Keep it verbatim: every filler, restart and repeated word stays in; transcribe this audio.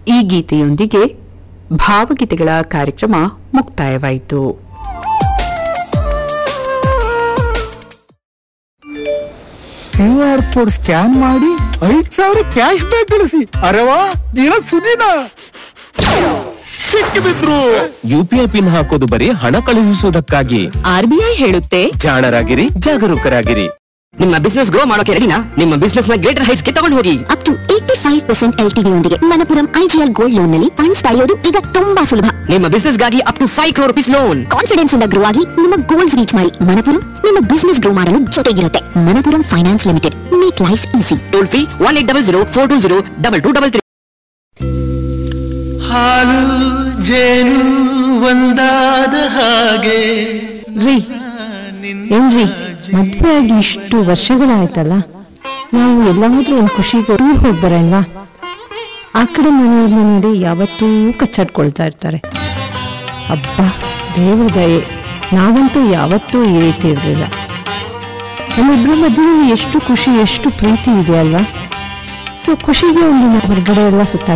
ಈ ಗೀತೆಯೊಂದಿಗೆ ಭಾವಗೀತೆಗಳ ಕಾರ್ಯಕ್ರಮ ಮುಕ್ತಾಯವಾಯಿತು. ಕ್ಯೂ ಆರ್ ಕೋಡ್ ಸ್ಕ್ಯಾನ್ ಮಾಡಿ ಐದ್ ಸಾವಿರ ಕ್ಯಾಶ್ ಬ್ಯಾಕ್ ಗಳಿಸಿ. ಅರೆವಾ ದಿನ ಸುದಿನ ಸಿಕ್ಕಿಬಿದ್ರು. ಯುಪಿಐ ಪಿನ್ ಹಾಕೋದು ಬರೀ ಹಣ ಕಳುಹಿಸುವುದಕ್ಕಾಗಿ. ಆರ್ಬಿಐ ಹೇಳುತ್ತೆ, ಜಾಣರಾಗಿರಿ, ಜಾಗರೂಕರಾಗಿರಿ. ನಿಮ್ಮ ಬಿಸ್ನೆಸ್ ಗ್ರೋ ಮಾಡೋಕೆ ರೆಡಿನಾ? ನಿಮ್ಮ ಬಿಸ್ನೆಸ್ ನ ಗ್ರೇಟರ್ ಹೈಟ್ಸ್ ಗೆ ತಗೊಂಡು ಹೋಗಿ. Up to eighty five percent L T D ಯೊಂದಿಗೆ ಮಣಪುರಂ ಐಜಿಎಲ್ ಗೋಲ್ಡ್ ಲೋನ್ ನಲ್ಲಿ ಫಂಡ್ಸ್ ಪಡೆಯೋದು ಈಗ ತುಂಬಾ ಸುಲಭ. ನಿಮ್ಮ ಬಿಸ್ನೆಸ್ ಗಾಗಿ up to five crore rupees loan. Confidence ಇಂದ ಗ್ರೋ ಆಗಿ ನಿಮ್ಮ ಗೋಲ್ಸ್ ರೀಚ್ ಮಾಡಿ. ಮಣಪುರಂ ನಿಮ್ಮ ಬಿಸ್ನೆಸ್ ಗ್ರೋ ಮಾಡಲು ಜೊತೆಗಿರುತ್ತೆ. Manappuram finance limited, make life easy. Toll free one eight double zero four two zero double two double three. ಹಾಲು ಜೇನು ಒಂದಾದ ಹಾಗೆ ರೀ ಏನ್ರಿ, ಮದ್ವೆ ಆಗಿ ಇಷ್ಟು ವರ್ಷಗಳಾಯ್ತಲ್ಲ, ನಾವು ಎಲ್ಲಾದ್ರೂ ಒಂದು ಖುಷಿಗೆ ಟೂರ್ ಹೋಗಿ ಬರೋಣವಾ? ಆ ಕಡೆ ಮನೆಯವ್ರನ್ನ ನೋಡಿ ಯಾವತ್ತೂ ಕಚ್ಚಾಡ್ಕೊಳ್ತಾ ಇರ್ತಾರೆ. ಅಬ್ಬಾ ದೇವ್ರ ದಯೆ, ನಾವಂತೂ ಯಾವತ್ತೂ ಈ ರೀತಿ ಇರಲಿಲ್ಲ. ನಮ್ಮಿಬ್ಬರ ಮಧ್ಯೆ ಎಷ್ಟು ಖುಷಿ, ಎಷ್ಟು ಪ್ರೀತಿ ಇದೆ ಅಲ್ವಾ? ಸೊ ಖುಷಿಗೆ ಒಂದು ಹೊರಗಡೆ ಎಲ್ಲ ಸುತ್ತ